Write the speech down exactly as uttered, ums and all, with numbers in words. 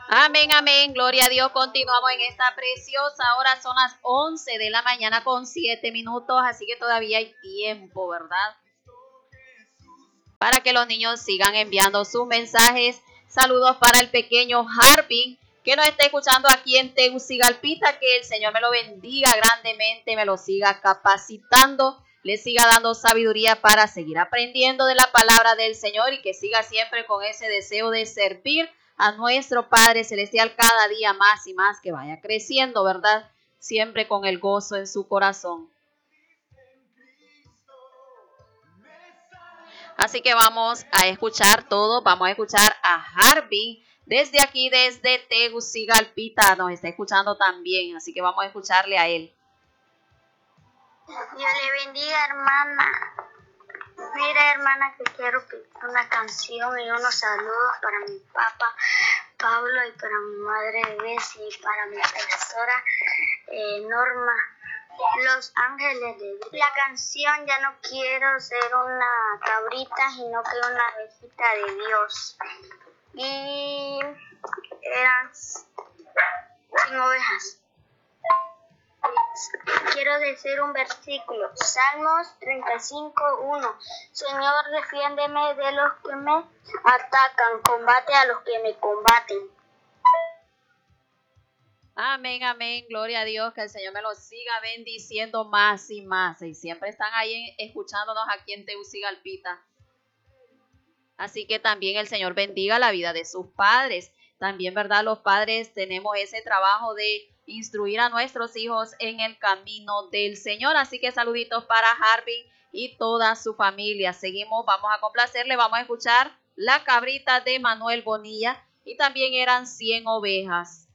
Amén, amén. Gloria a Dios. Continuamos en esta preciosa hora. Son las once de la mañana con siete minutos, así que todavía hay tiempo, ¿verdad? Para que los niños sigan enviando sus mensajes. Saludos para el pequeño Harbin, que nos está escuchando aquí en Tegucigalpita. Que el Señor me lo bendiga grandemente, me lo siga capacitando, le siga dando sabiduría para seguir aprendiendo de la palabra del Señor y que siga siempre con ese deseo de servir a nuestro Padre Celestial cada día más y más, que vaya creciendo, ¿verdad? Siempre con el gozo en su corazón. Así que vamos a escuchar todo, vamos a escuchar a Harvey desde aquí, desde Tegucigalpita, nos está escuchando también, así que vamos a escucharle a él. Dios le bendiga, hermana. Mira, hermana, que quiero pedir una canción y unos saludos para mi papá Pablo y para mi madre Bessie y para mi profesora eh, Norma. Los Ángeles de Dios. La canción Ya no quiero ser una cabrita, sino que una ovejita de Dios. Y eran sin ovejas. Quiero decir un versículo, Salmos treinta y cinco, uno. Señor, defiéndeme de los que me atacan, combate a los que me combaten. Amén, amén, gloria a Dios, que el Señor me lo siga bendiciendo más y más. Y siempre están ahí escuchándonos aquí en Tegucigalpita. Así que también el Señor bendiga la vida de sus padres. También, ¿verdad? Los padres tenemos ese trabajo de instruir a nuestros hijos en el camino del Señor. Así que saluditos para Harvey y toda su familia. Seguimos, vamos a complacerle, vamos a escuchar La Cabrita de Manuel Bonilla y también eran cien ovejas.